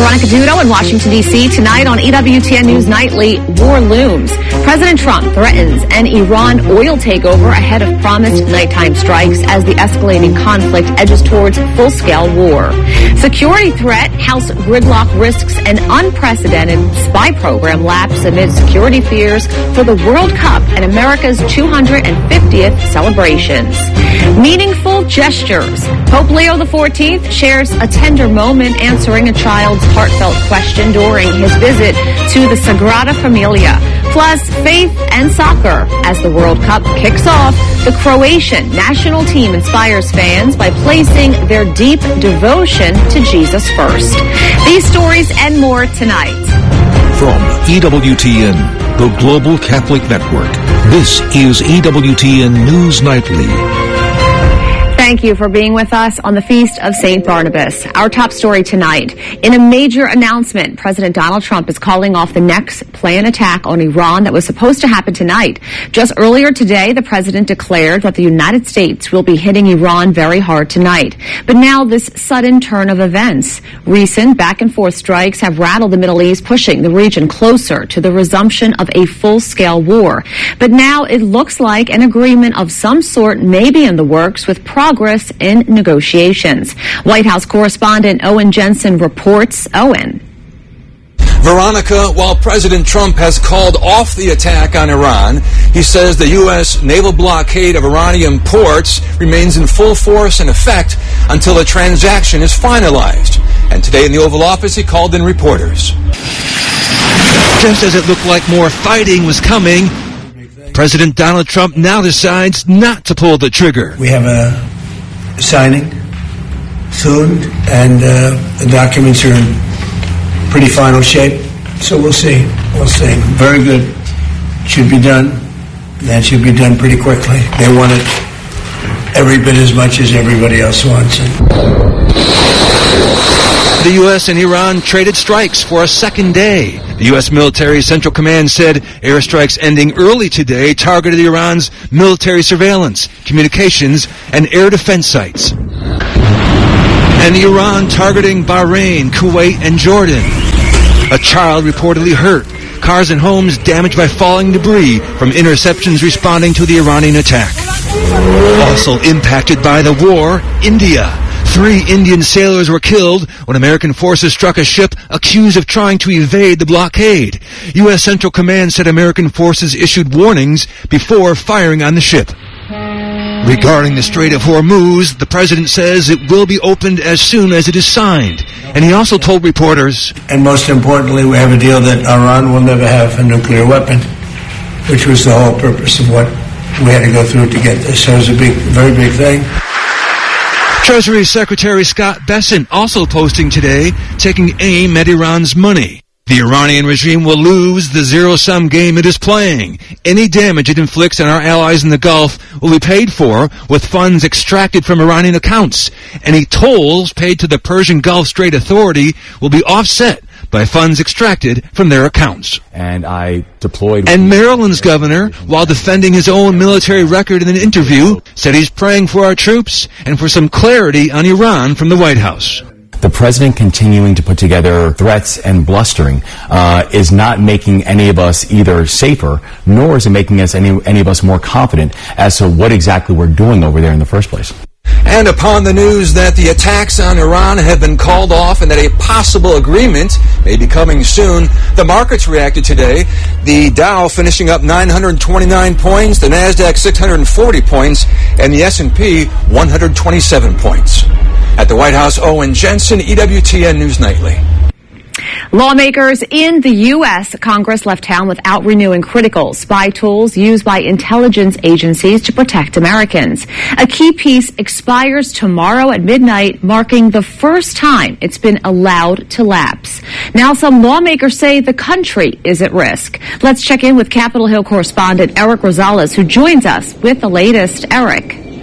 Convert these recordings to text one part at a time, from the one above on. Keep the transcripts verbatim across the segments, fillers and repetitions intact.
Veronica Dudo in Washington, D C Tonight on E W T N News Nightly, war looms. President Trump threatens an Iran oil takeover ahead of promised nighttime strikes as the escalating conflict edges towards full-scale war. Security threat, House gridlock risks an unprecedented spy program lapse amid security fears for the World Cup and America's two hundred fiftieth celebrations. Meaningful gestures. Pope Leo the fourteenth shares a tender moment answering a child's heartfelt question during his visit to the Sagrada Familia. Plus, faith and soccer. As the World Cup kicks off, the Croatian national team inspires fans by placing their deep devotion to Jesus first. These stories and more tonight. From E W T N, the Global Catholic Network, this is E W T N News Nightly. Thank you for being with us on the Feast of Saint Barnabas. Our top story tonight. In a major announcement, President Donald Trump is calling off the next planned attack on Iran that was supposed to happen tonight. Just earlier today, the president declared that the United States will be hitting Iran very hard tonight. But now this sudden turn of events. Recent back-and-forth strikes have rattled the Middle East, pushing the region closer to the resumption of a full-scale war. But now it looks like an agreement of some sort may be in the works with progress Progress in negotiations. White House correspondent Owen Jensen reports. Owen. Veronica, while President Trump has called off the attack on Iran, he says the U S naval blockade of Iranian ports remains in full force and effect until the transaction is finalized. And today in the Oval Office, he called in reporters. Just as it looked like more fighting was coming, President Donald Trump now decides not to pull the trigger. We have a signing soon, and uh, the documents are in pretty final shape, so we'll see. We'll see. Very good. Should be done. That should be done pretty quickly. They want it every bit as much as everybody else wants it. The U S and Iran traded strikes for a second day. The U S military Central Command said airstrikes ending early today targeted Iran's military surveillance, communications, and air defense sites. And Iran targeting Bahrain, Kuwait, and Jordan. A child reportedly hurt. Cars and homes damaged by falling debris from interceptions responding to the Iranian attack. Also impacted by the war, India. Three Indian sailors were killed when American forces struck a ship accused of trying to evade the blockade. U S Central Command said American forces issued warnings before firing on the ship. Regarding the Strait of Hormuz, the president says it will be opened as soon as it is signed. And he also told reporters, and most importantly, we have a deal that Iran will never have a nuclear weapon, which was the whole purpose of what we had to go through to get this. So it was a big, very big thing. Treasury Secretary Scott Bessent also posting today, taking aim at Iran's money. The Iranian regime will lose the zero-sum game it is playing. Any damage it inflicts on our allies in the Gulf will be paid for with funds extracted from Iranian accounts. Any tolls paid to the Persian Gulf Strait Authority will be offset by funds extracted from their accounts. And I deployed... And Maryland's governor, while defending his own military record in an interview, said he's praying for our troops and for some clarity on Iran from the White House. The president continuing to put together threats and blustering uh, is not making any of us either safer, nor is it making us any, any of us more confident as to what exactly we're doing over there in the first place. And upon the news that the attacks on Iran have been called off and that a possible agreement may be coming soon, the markets reacted today. The Dow finishing up nine hundred twenty-nine points, the NASDAQ six hundred forty points, and the S and P one hundred twenty-seven points. At the White House, Owen Jensen, E W T N News Nightly. Lawmakers in the U S Congress left town without renewing critical spy tools used by intelligence agencies to protect Americans. A key piece expires tomorrow at midnight, marking the first time it's been allowed to lapse. Now some lawmakers say the country is at risk. Let's check in with Capitol Hill correspondent Eric Rosales, who joins us with the latest. Eric.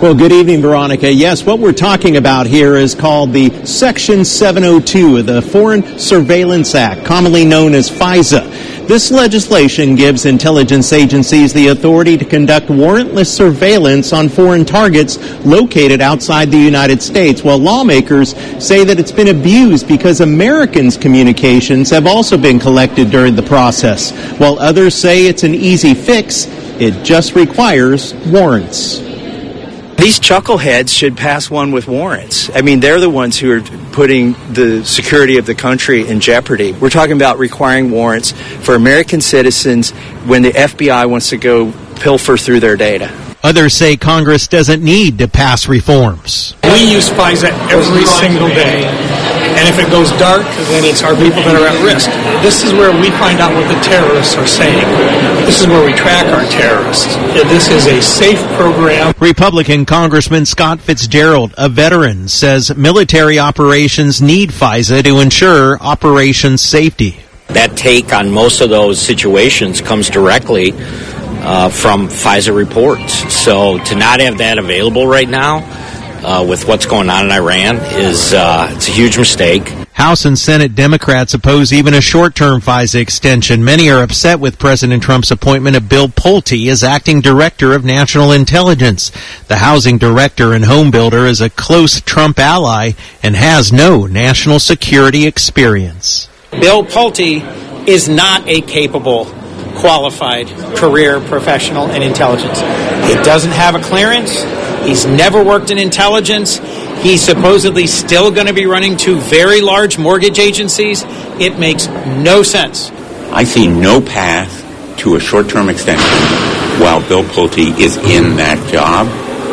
Well, good evening, Veronica. Yes, what we're talking about here is called the Section seven oh two of the Foreign Surveillance Act, commonly known as FISA. This legislation gives intelligence agencies the authority to conduct warrantless surveillance on foreign targets located outside the United States, while lawmakers say that it's been abused because Americans' communications have also been collected during the process, while others say it's an easy fix. It just requires warrants. These chuckleheads should pass one with warrants. I mean, they're the ones who are putting the security of the country in jeopardy. We're talking about requiring warrants for American citizens when the F B I wants to go pilfer through their data. Others say Congress doesn't need to pass reforms. We use FISA every single day. And if it goes dark, then it's our people that are at risk. This is where we find out what the terrorists are saying. This is where we track our terrorists. This is a safe program. Republican Congressman Scott Fitzgerald, a veteran, says military operations need FISA to ensure operation safety. That take on most of those situations comes directly uh, from FISA reports. So to not have that available right now, Uh, with what's going on in Iran is uh, it's a huge mistake. House and Senate Democrats oppose even a short-term FISA extension. Many are upset with President Trump's appointment of Bill Pulte as acting director of national intelligence. The housing director and home builder is a close Trump ally and has no national security experience. Bill Pulte is not a capable, qualified career professional in intelligence. He doesn't have a clearance. He's never worked in intelligence. He's supposedly still going to be running two very large mortgage agencies. It makes no sense. I see no path to a short-term extension while Bill Pulte is in that job.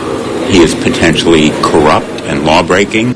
He is potentially corrupt and law-breaking.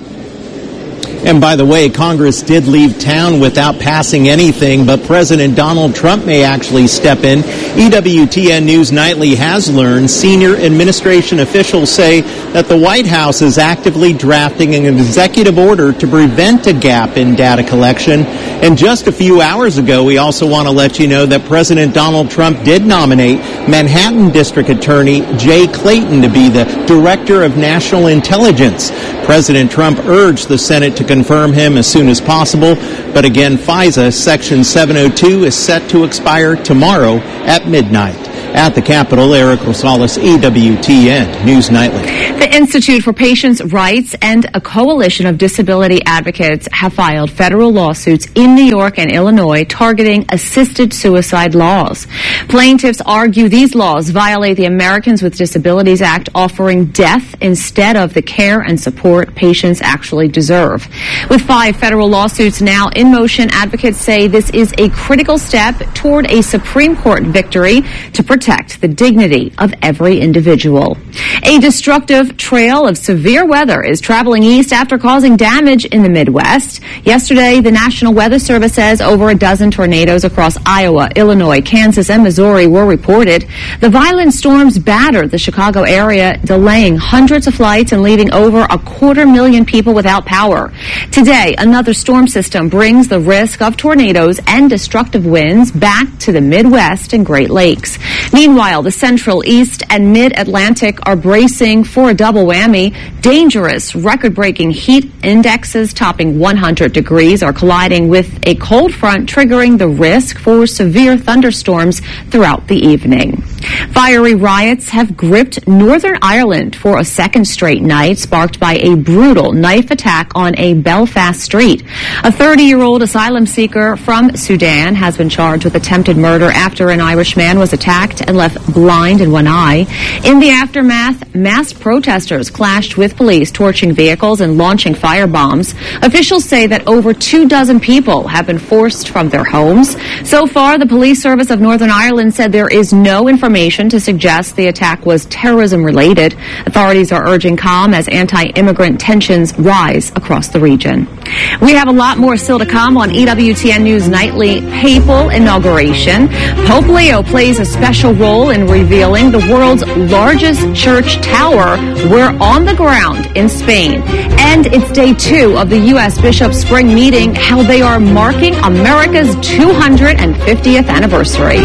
And by the way, Congress did leave town without passing anything, but President Donald Trump may actually step in. E W T N News Nightly has learned senior administration officials say that the White House is actively drafting an executive order to prevent a gap in data collection. And just a few hours ago, we also want to let you know that President Donald Trump did nominate Manhattan District Attorney Jay Clayton to be the Director of National Intelligence. President Trump urged the Senate to confirm him as soon as possible. But again, FISA Section seven oh two is set to expire tomorrow at midnight. At the Capitol, Eric Rosales, E W T N News Nightly. The Institute for Patients' Rights and a coalition of disability advocates have filed federal lawsuits in New York and Illinois targeting assisted suicide laws. Plaintiffs argue these laws violate the Americans with Disabilities Act, offering death instead of the care and support patients actually deserve. With five federal lawsuits now in motion, advocates say this is a critical step toward a Supreme Court victory to protect protect the dignity of every individual. A destructive trail of severe weather is traveling east after causing damage in the Midwest. Yesterday, the National Weather Service says over a dozen tornadoes across Iowa, Illinois, Kansas, and Missouri were reported. The violent storms battered the Chicago area, delaying hundreds of flights and leaving over a quarter million people without power. Today, another storm system brings the risk of tornadoes and destructive winds back to the Midwest and Great Lakes. Meanwhile, the Central, East, and Mid-Atlantic are bracing for a double whammy. Dangerous, record-breaking heat indexes topping one hundred degrees are colliding with a cold front, triggering the risk for severe thunderstorms throughout the evening. Fiery riots have gripped Northern Ireland for a second straight night, sparked by a brutal knife attack on a Belfast street. A thirty-year-old asylum seeker from Sudan has been charged with attempted murder after an Irish man was attacked and left blind in one eye. In the aftermath, mass protesters clashed with police, torching vehicles and launching firebombs. Officials say that over two dozen people have been forced from their homes. So far, the police service of Northern Ireland said there is no information to suggest the attack was terrorism-related. Authorities are urging calm as anti-immigrant tensions rise across the region. We have a lot more still to come on E W T N News Nightly Papal Inauguration. Pope Leo plays a special role in revealing the world's largest church tower. We're on the ground in Spain. And it's day two of the U S Bishops' Spring Meeting, how they are marking America's two hundred fiftieth anniversary.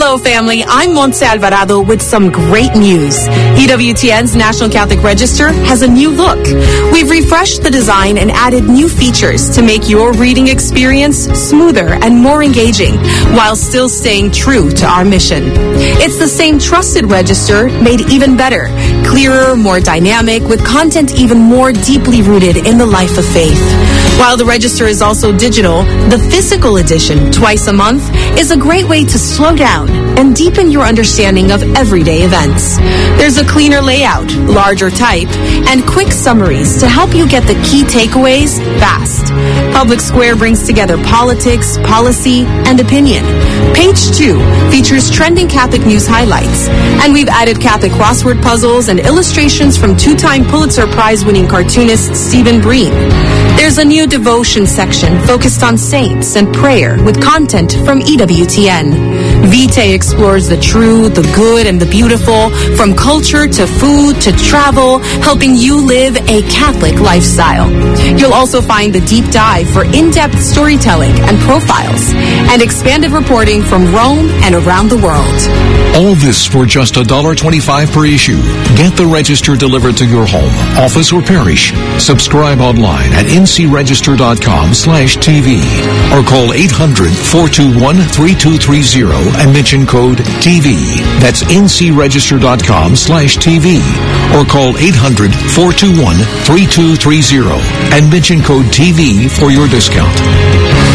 Hello, family. I'm Montse Alvarado with some great news. E W T N's National Catholic Register has a new look. We've refreshed the design and added new features to make your reading experience smoother and more engaging while still staying true to our mission. It's the same trusted register made even better, clearer, more dynamic, with content even more deeply rooted in the life of faith. While the register is also digital, the physical edition, twice a month, is a great way to slow down and deepen your understanding of everyday events. There's a cleaner layout, larger type, and quick summaries to help you get the key takeaways fast. Public Square brings together politics, policy, and opinion. Page two features trending Catholic news highlights, and we've added Catholic crossword puzzles and illustrations from two-time Pulitzer Prize-winning cartoonist Stephen Breen. There's a new devotion section focused on saints and prayer with content from E W T N. Vitae explores the true, the good, and the beautiful, from culture to food to travel, helping you live a Catholic lifestyle. You'll also find the deep dive for in-depth storytelling and profiles, and expanded reporting from Rome and around the world. All this for just one dollar twenty-five per issue. Get the register delivered to your home, office, or parish. Subscribe online at n c register dot com slash t v or call eight hundred, four two one, three two three zero and mention code T V. That's n c register dot com slash T V or call eight hundred, four two one, three two three zero and mention code T V for your discount.